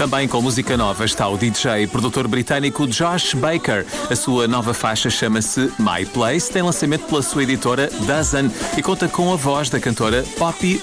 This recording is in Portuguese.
Também com música nova está o DJ e produtor britânico Josh Baker. A sua nova faixa chama-se My Place, tem lançamento pela sua editora Dozen e conta com a voz da cantora Poppy